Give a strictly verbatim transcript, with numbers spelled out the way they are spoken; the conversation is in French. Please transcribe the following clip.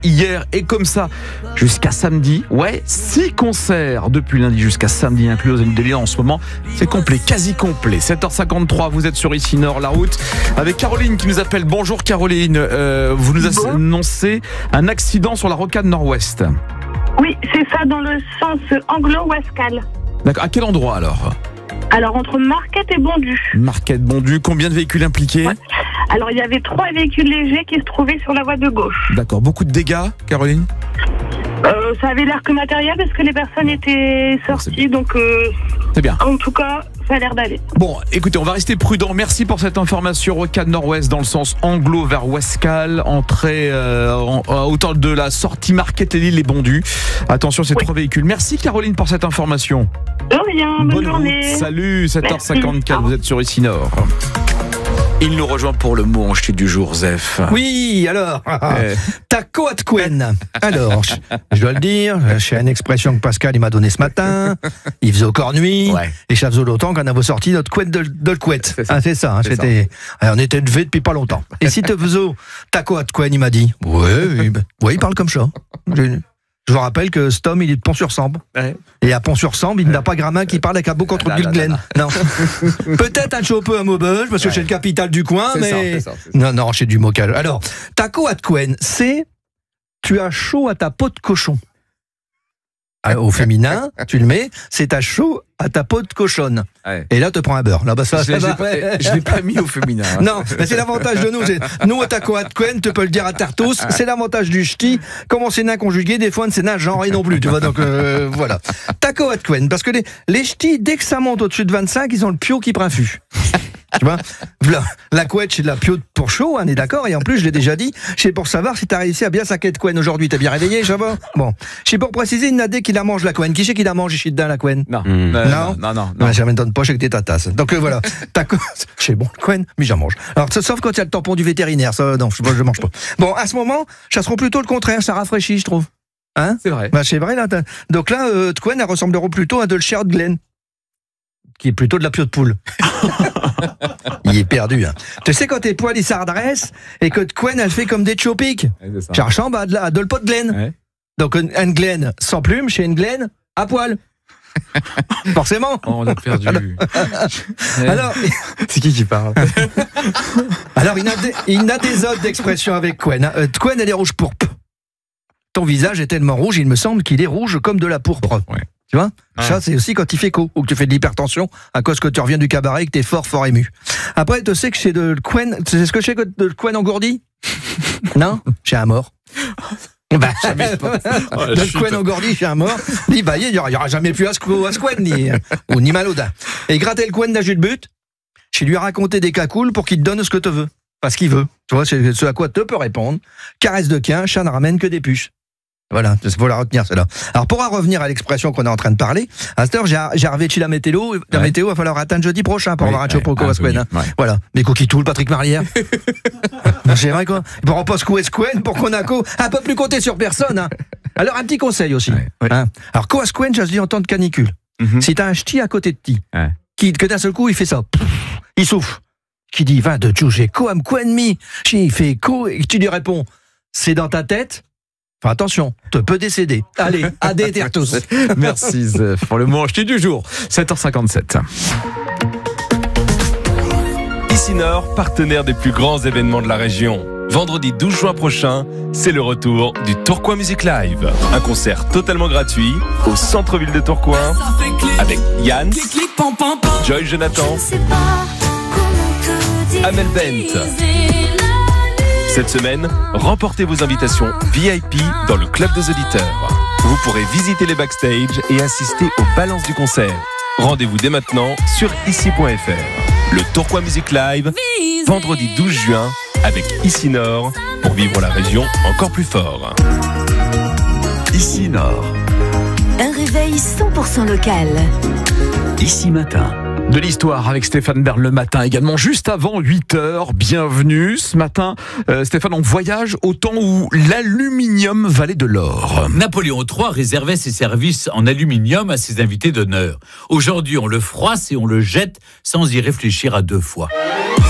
hier et comme ça jusqu'à samedi. Ouais, six concerts depuis lundi jusqu'à samedi inclus aux Zénith de Lille en ce moment. C'est complet, quasi complet. sept heures cinquante-trois, vous êtes sur Ici Nord, la route, avec Caroline qui nous appelle. Bonjour Caroline, euh, vous nous annoncez un accident sur la rocade nord-ouest. Oui, c'est ça, dans le sens anglo-ouascal. D'accord, à quel endroit alors ? Alors, entre Marquette et Bondu. Marquette, Bondu, combien de véhicules impliqués ? Ouais. Alors, il y avait trois véhicules légers qui se trouvaient sur la voie de gauche. D'accord, beaucoup de dégâts, Caroline ? euh, Ça avait l'air que matériel parce que les personnes étaient sorties, donc euh, c'est bien. En tout cas, ça a l'air d'aller. Bon, écoutez, on va rester prudent. Merci pour cette information. Rocade nord-ouest dans le sens anglo vers Ouascal, entrée euh, en, à hauteur de la sortie Marquette et Lille et Bondu. Attention, ces oui. trois véhicules. Merci Caroline pour cette information. De rien, bonne, bonne journée. Route. Salut, sept heures cinquante-quatre, vous êtes sur Ici Nord. Il nous rejoint pour le mot enjeté du jour, Zef. Oui, alors, euh. Taco Atquen. Alors, je, je dois le dire, j'ai une expression que Pascal il m'a donnée ce matin. Il faisait au corps nuit, ouais. Et ça faisait longtemps qu'on avait sorti notre couette de, de le couette. C'est ça, ah, c'est ça, hein, c'était, ça. On était levé depuis pas longtemps. Et si te faisais Taco Atquen, il m'a dit, ouais, ouais, ouais, il parle comme ça. J'ai, Je vous rappelle que cet homme, il est de Pont-sur-Sambre. Ouais. Et à Pont-sur-Sambre, il ouais. n'a pas Gramin qui parle avec un beau contre Bill Glenn. Non. Peut-être un peu à Maubeuge, parce que ouais. c'est le capital du coin, c'est mais. Ça, c'est ça, c'est ça. Non, non, c'est du mocage. Alors, Taco Atquen, c'est. Tu as chaud à ta peau de cochon. Au féminin, tu le mets, c'est à chaud à ta peau de cochonne. Ouais. Et là, te prends un beurre. Là, bah, ça, je ne l'ai pas mis au féminin. Hein. Non, mais c'est l'avantage de nous. C'est, nous, au Taco Atquen, tu peux le dire à Tartous, c'est l'avantage du ch'ti. Comme on s'est nain conjugué, des fois, on ne s'est nain genre et non plus. Tu vois, donc euh, voilà. Taco Atquen, parce que les, les ch'tis, dès que ça monte au-dessus de vingt-cinq, ils ont le pio qui prend fût. Tu vois, la, la couette, c'est de la pio pour chaud, on est d'accord. Et en plus, je l'ai déjà dit, c'est pour savoir si t'as réussi à bien saquer de couenne aujourd'hui. T'as bien réveillé, ça va ? Bon, c'est pour préciser, il y en a des qui la mangent la couenne. Qui c'est qui la mange ici dedans la couenne ? Non. Mmh. Euh, non, non, non, non. Ouais, ça m'étonne pas, je sais que t'es ta tasse. Donc euh, voilà, ta c'est bon, couenne, mais j'en mange. Alors, sauf quand il y a le tampon du vétérinaire, ça, non, je, je mange pas. Bon, à ce moment, ça sera plutôt le contraire, ça rafraîchit, je trouve. Hein ? C'est vrai. Bah, c'est vrai, là. Donc là, euh, couenne, elle ressembleront plutôt à de le Sheard Glen, qui est plutôt de la pio de poule. Il est perdu. Hein. Tu sais, quand tes poils ils s'adressent et que Quen elle fait comme des chopiques, ouais, ça ressemble à de, la, à de le pot de Glen. Ouais. Donc une Glen sans plume chez une Glen à poil. Forcément. Oh, on a perdu. Alors, alors c'est qui qui parle ? Alors il y a des, il y a des autres d'expressions avec Quen. Hein. Euh, Quen elle est rouge pourpre. Ton visage est tellement rouge, il me semble qu'il est rouge comme de la pourpre. Ouais. Tu vois, ouais. Ça c'est aussi quand il fait co ou que tu fais de l'hypertension à cause que tu reviens du cabaret et que t'es fort fort ému. Après tu sais que c'est de Quen, tu sais ce que c'est que de Quen engourdi ? Non, chez un mort. Bah, jamais pas. Oh, de Quen engourdi chez un mort. Dit bah il y aura, y aura jamais plus à Quen ni ou ni Malodin. Et gratter le Quen d'un jus de but, je lui ai raconté des cacoules pour qu'il te donne ce que tu veux, parce qu'il veut. Tu vois, c'est ce à quoi te peut répondre. Caresse de quin, chat ne ramène que des puces. Voilà, il faut la retenir, celle-là. Alors, pour en revenir à l'expression qu'on est en train de parler, à cette heure, j'ai, j'ai revêtu la météo. La ouais. météo, il va falloir attendre jeudi prochain pour oui, avoir un chopo ouais, Coasquen. Hein. Ouais. Voilà. Mais quoi qui tout, le Patrick Marlière. C'est vrai, quoi. Pour on passe Coasquen, pour qu'on a co, un peu plus compter sur personne, hein. Alors, un petit conseil aussi. Ouais, ouais. Hein. Alors, Coasquen, ça se dit en temps de canicule. Mm-hmm. Si t'as un ch'ti à côté de ti, ouais. qui, que d'un seul coup, il fait ça. Pff, il souffle. Qui dit, va de Tchouché, Coam Quen mi. Il fait co, et tu lui réponds, c'est dans ta tête. Enfin, attention, te peut décéder. Allez, adé tous. Merci Zef pour le mot enjeté du jour. sept heures cinquante-sept. Ici Nord, partenaire des plus grands événements de la région. Vendredi douze juin prochain, c'est le retour du Tourcoing Music Live. Un concert totalement gratuit au centre-ville de Tourcoing avec Yann, Joy Jonathan, Amel Bent. Cette semaine, remportez vos invitations V I P dans le Club des auditeurs. Vous pourrez visiter les backstage et assister aux balances du concert. Rendez-vous dès maintenant sur ici point f r. Le Tourcoing Music Live, vendredi douze juin, avec Ici Nord, pour vivre la région encore plus fort. Ici Nord. Un réveil cent pour cent local. Ici Matin. De l'histoire avec Stéphane Bern le matin également, juste avant huit heures. Bienvenue. Ce matin, euh, Stéphane, on voyage au temps où l'aluminium valait de l'or. Napoléon trois réservait ses services en aluminium à ses invités d'honneur. Aujourd'hui, on le froisse et on le jette sans y réfléchir à deux fois.